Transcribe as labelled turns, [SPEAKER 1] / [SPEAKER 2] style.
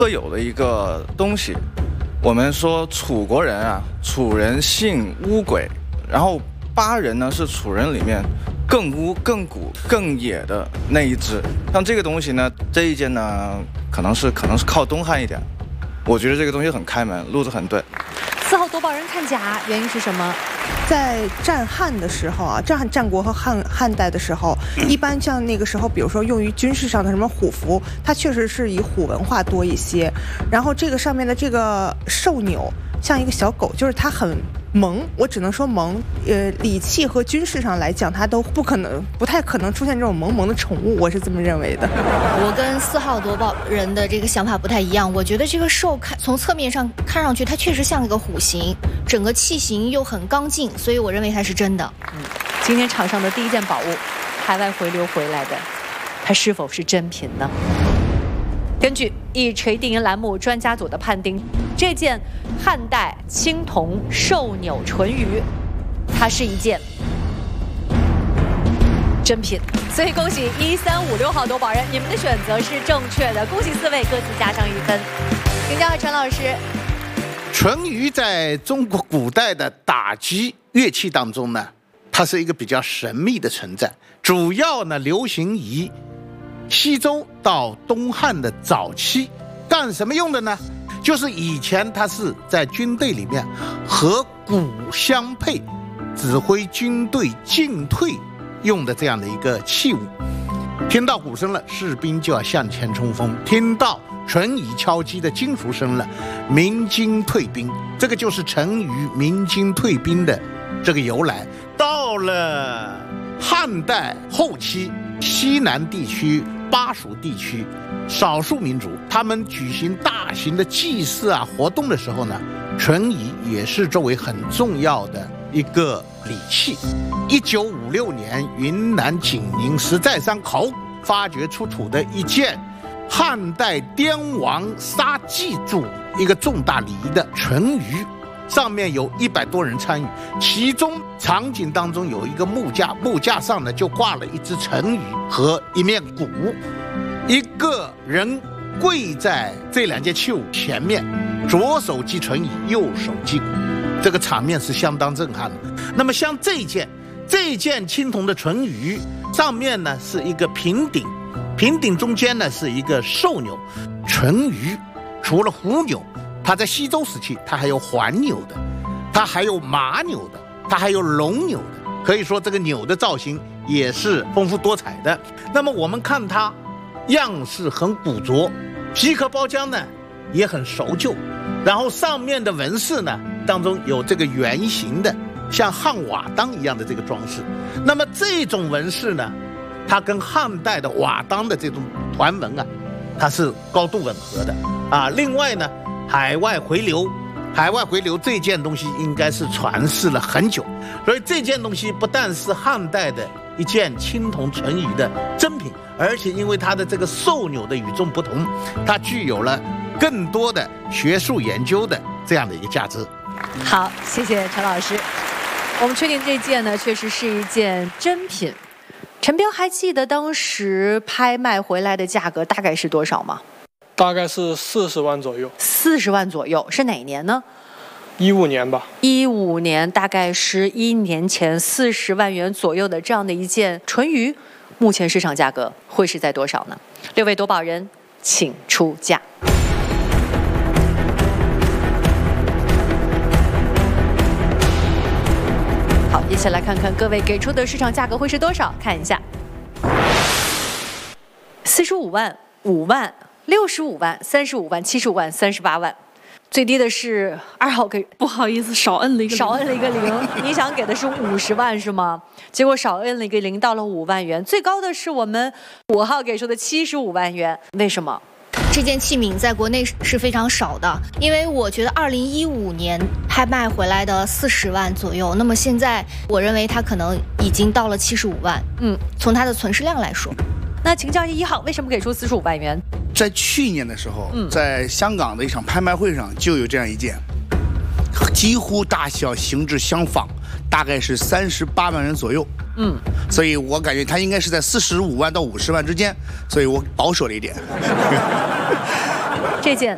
[SPEAKER 1] 特有的一个东西。我们说楚国人啊，楚人姓巫鬼，然后巴人呢是楚人里面更巫、更蛊、更野的那一支。像这个东西呢，这一件呢，可能是靠东汉一点。我觉得这个东西很开门，路子很对。
[SPEAKER 2] 4号夺宝人看甲，原因是什么？
[SPEAKER 3] 在战汉的时候啊，战国和汉代的时候，一般像那个时候，比如说用于军事上的什么虎符，它确实是以虎文化多一些。然后这个上面的这个兽钮像一个小狗，就是它很萌，我只能说萌。礼器和军事上来讲，它都不太可能出现这种萌萌的宠物，我是这么认为的。
[SPEAKER 2] 我跟4号夺宝人的这个想法不太一样，我觉得这个兽从侧面上看上去，它确实像一个虎形，整个器型又很刚劲，所以我认为它是真的。今天场上的第一件宝物，海外回流回来的，它是否是真品呢？根据一锤定音栏目专家组的判定，这件汉代青铜兽钮纯鱼，它是一件真品。所以恭喜1、3、5、6号夺宝人，你们的选择是正确的，恭喜4位各自加上1分。请教陈老师，
[SPEAKER 4] 纯鱼在中国古代的打击乐器当中呢，它是一个比较神秘的存在，主要呢流行于西周到东汉的早期。干什么用的呢？就是以前它是在军队里面和鼓相配，指挥军队进退用的这样的一个器物。听到鼓声了，士兵就要向前冲锋；听到纯羽敲击的金属声了，鸣金退兵。这个就是成语鸣金退兵的这个由来。到了汉代后期，西南地区、巴蜀地区少数民族，他们举行大型的祭祀啊活动的时候呢，纯羽也是作为很重要的一个礼器。1956年，云南景宁石寨山考古发掘出土的一件汉代滇王杀祭祖一个重大礼仪的纯鱼，上面有100多人参与，其中场景当中有一个木架，木架上呢就挂了一只纯鱼和一面鼓，一个人跪在这2件器物前面，左手击纯鱼，右手击鼓，这个场面是相当震撼的。那么像这件青铜的纯鱼，上面呢是一个平顶，平顶中间呢是一个兽钮。纯鱼除了虎钮，它在西周时期它还有环钮的，它还有马钮的，它还有龙钮的，可以说这个钮的造型也是丰富多彩的。那么我们看它样式很古拙，皮壳包浆呢也很守旧，然后上面的纹饰呢当中有这个圆形的像汉瓦当一样的这个装饰。那么这种纹饰呢，它跟汉代的瓦当的这种团纹啊，它是高度吻合的啊。另外呢，海外回流这件东西应该是传世了很久，所以这件东西不但是汉代的一件青铜纯鱼的真品，而且因为它的这个兽钮的与众不同，它具有了更多的学术研究的这样的一个价值。
[SPEAKER 2] 好，谢谢陈老师。我们确定这件呢，确实是一件真品。陈彪还记得当时拍卖回来的价格大概是多少吗？
[SPEAKER 5] 大概是40万左右。
[SPEAKER 2] 40万左右，是哪年呢
[SPEAKER 5] ？15年吧。
[SPEAKER 2] 15年，大概11年前，40万元左右的这样的一件纯鱼，目前市场价格会是在多少呢？6位夺宝人，请出价。好，一起来看看各位给出的市场价格会是多少？看一下，45万、5万、65万、35万、75万、38万，最低的是2号给，
[SPEAKER 6] 不好意思，少摁了一个
[SPEAKER 2] 0。你想给的是50万是吗？结果少摁了一个0，到了5万元。最高的是我们5号给出的75万元，为什么？这件器皿在国内是非常少的，因为我觉得2015年拍卖回来的40万左右，那么现在我认为它可能已经到了75万。从它的存世量来说。那请教1号，为什么给出45万元？
[SPEAKER 7] 在去年的时候，在香港的一场拍卖会上就有这样一件，几乎大小形制相仿，大概是38万元左右。所以我感觉它应该是在45万到50万之间，所以我保守了一点。
[SPEAKER 2] 这件